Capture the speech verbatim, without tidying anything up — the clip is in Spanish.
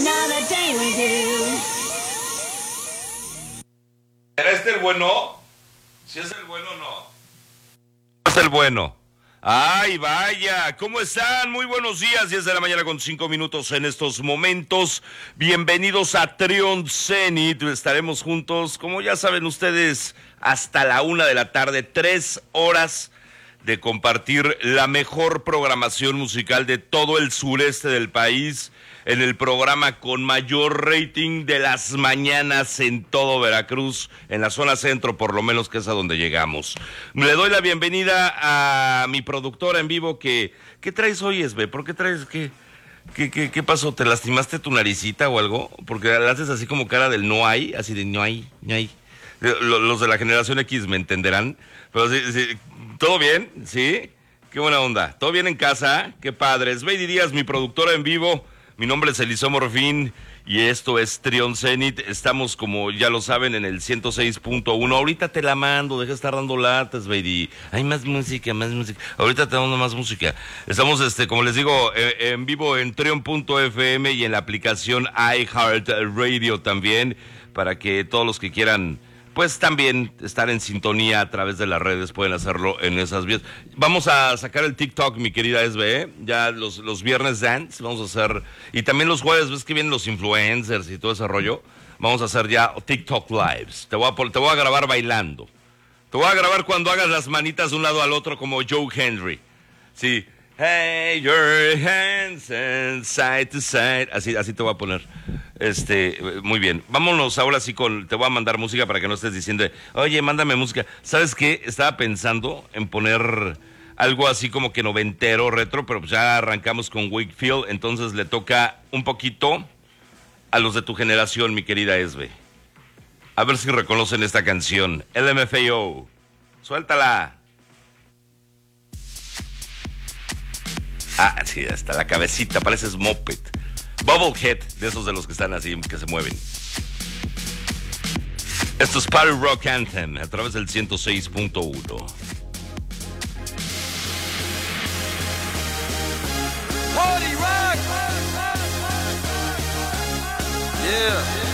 Another day with you. ¿Era este el bueno? Si es el bueno o no. Es el bueno. ¡Ay, vaya! ¿Cómo están? Muy buenos días, diez de la mañana con cinco minutos en estos momentos. Bienvenidos a Trion Zenit. Estaremos juntos, como ya saben ustedes, hasta la una de la tarde. Tres horas de compartir la mejor programación musical de todo el sureste del país en el programa con mayor rating de las mañanas en todo Veracruz, en la zona centro por lo menos, que es a donde llegamos. Le doy la bienvenida a mi productora en vivo. que ¿Qué traes hoy, Esbe? ¿Por qué traes? ¿Qué, qué, qué, qué pasó? ¿Te lastimaste tu naricita o algo? Porque la haces así como cara del no hay, así de no hay, no hay. Los de la generación X me entenderán, pero sí, sí, ¿todo bien? ¿Sí? Qué buena onda. ¿Todo bien en casa? Qué padre. Esbe Díaz, mi productora en vivo. Mi nombre es Eliseo Morfín y esto es Trion Zenit. Estamos, como ya lo saben, en el ciento seis punto uno. Ahorita te la mando, deja de estar dando latas, baby. Hay más música, más música. Ahorita te dando más música. Estamos, este, como les digo, en, en vivo en Trion punto F M y en la aplicación iHeartRadio también, para que todos los que quieran, pues también estar en sintonía a través de las redes, pueden hacerlo en esas vías. Vamos a sacar el TikTok, mi querida Esbe, ¿eh? Ya los, los viernes dance vamos a hacer, y también los jueves, ves que vienen los influencers y todo ese rollo. Vamos a hacer ya TikTok lives. Te voy a, te voy a grabar bailando. Te voy a grabar cuando hagas las manitas de un lado al otro como Joe Henry. Sí. Hey, your hands and side to side. Así, así te voy a poner. Este, muy bien. Vámonos ahora sí con, te voy a mandar música para que no estés diciendo, oye, mándame música. ¿Sabes qué? Estaba pensando en poner algo así como que noventero, retro, pero pues ya arrancamos con Wakefield, entonces le toca un poquito a los de tu generación, mi querida Esbe. A ver si reconocen esta canción. L M F A O. Suéltala. Ah, sí, hasta la cabecita, pareces moped. Bubblehead, de esos de los que están así, que se mueven. Esto es Party Rock Anthem, a través del ciento seis punto uno.